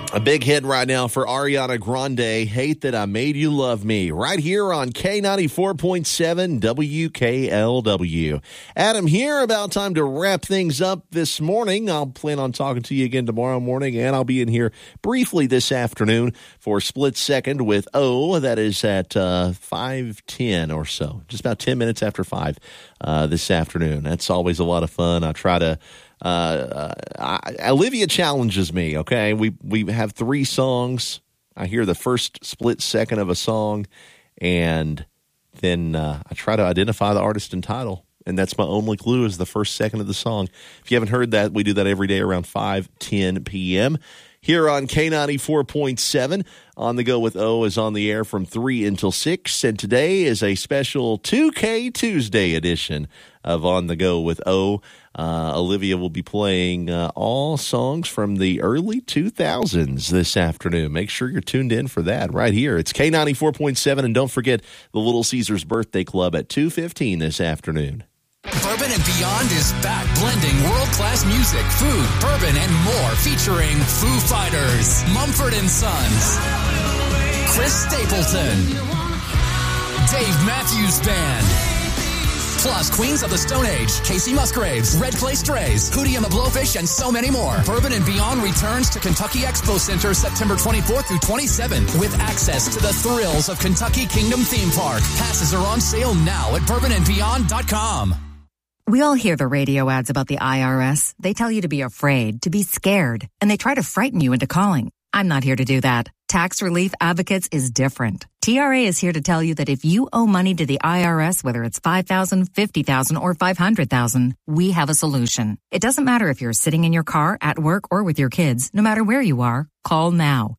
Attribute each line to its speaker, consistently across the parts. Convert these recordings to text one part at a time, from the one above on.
Speaker 1: A big hit right now for Ariana Grande, Hate That I Made You Love Me, right here on K94.7 WKLW. Adam here, about time to wrap things up this morning. I'll plan on talking to you again tomorrow morning, and I'll be in here briefly this afternoon for Split Second with O. That is at 5:10 or so, just about 10 minutes after 5 this afternoon. That's always a lot of fun. I try to Olivia challenges me, okay? We have 3 songs. I hear the first split second of a song, and then I try to identify the artist and title, and that's my only clue is the first second of the song. If you haven't heard that, we do that every day around 5:10 p.m. Here on K94.7. On the Go with O is on the air from 3 until 6, and today is a special 2K Tuesday edition of On the Go with O. Olivia will be playing all songs from the early 2000s this afternoon. Make sure you're tuned in for that right here. It's K94.7, and don't forget the Little Caesars Birthday Club at 2:15 this afternoon.
Speaker 2: Bourbon and Beyond is back, blending world-class music, food, bourbon, and more, featuring Foo Fighters, Mumford & Sons, Chris Stapleton, Dave Matthews Band, plus Queens of the Stone Age, Casey Musgraves, Red Clay Strays, Hootie and the Blowfish, and so many more. Bourbon and Beyond returns to Kentucky Expo Center September 24th through 27th with access to the thrills of Kentucky Kingdom Theme Park. Passes are on sale now at bourbonandbeyond.com.
Speaker 3: We all hear the radio ads about the IRS. They tell you to be afraid, to be scared, and they try to frighten you into calling. I'm not here to do that. Tax Relief Advocates is different. TRA is here to tell you that if you owe money to the IRS, whether it's $5,000, $50,000, or $500,000, we have a solution. It doesn't matter if you're sitting in your car, at work, or with your kids. No matter where you are, call now.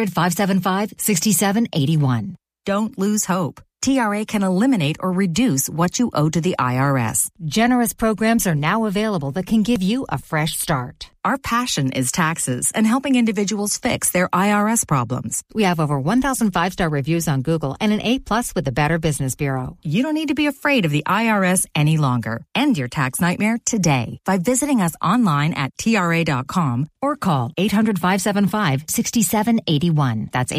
Speaker 3: 800-575-6781. Don't lose hope. TRA can eliminate or reduce what you owe to the IRS.
Speaker 4: Generous programs are now available that can give you a fresh start.
Speaker 3: Our passion is taxes and helping individuals fix their IRS problems.
Speaker 4: We have over 1,000 5-star reviews on Google and an A+ with the Better Business Bureau.
Speaker 3: You don't need to be afraid of the IRS any longer. End your tax nightmare today by visiting us online at TRA.com or call 800-575-6781. That's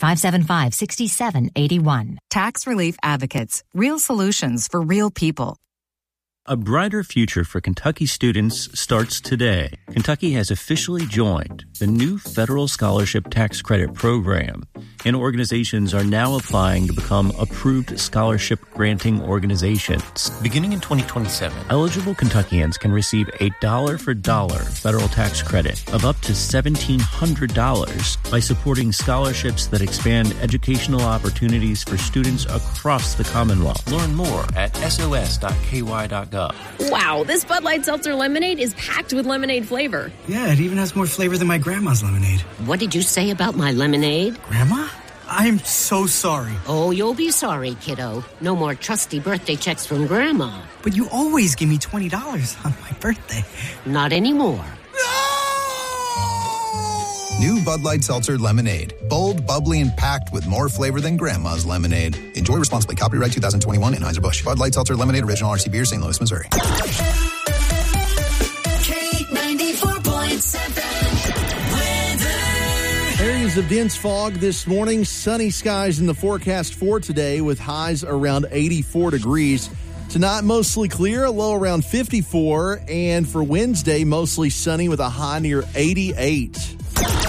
Speaker 3: 800-575-6781. Tax Relief Advocates. Real solutions for real people.
Speaker 5: A brighter future for Kentucky students starts today. Kentucky has officially joined the new federal scholarship tax credit program, and organizations are now applying to become approved scholarship granting organizations. Beginning in 2027, eligible Kentuckians can receive a dollar-for-dollar federal tax credit of up to $1,700 by supporting scholarships that expand educational opportunities for students across the Commonwealth. Learn more at sos.ky.gov.
Speaker 6: Wow, this Bud Light Seltzer Lemonade is packed with lemonade flavor.
Speaker 7: Yeah, it even has more flavor than my grandma's lemonade.
Speaker 8: What did you say about my lemonade?
Speaker 7: Grandma? I'm so sorry.
Speaker 8: Oh, you'll be sorry, kiddo. No more trusty birthday checks from Grandma.
Speaker 7: But you always give me $20 on my birthday.
Speaker 8: Not anymore.
Speaker 9: New Bud Light Seltzer Lemonade. Bold, bubbly, and packed with more flavor than Grandma's lemonade. Enjoy responsibly. Copyright 2021 Anheuser-Busch. Bud Light Seltzer Lemonade, Original RC Beer, St. Louis, Missouri.
Speaker 1: K94.7 Areas of dense fog this morning. Sunny skies in the forecast for today with highs around 84 degrees. Tonight, mostly clear, a low around 54. And for Wednesday, mostly sunny with a high near 88.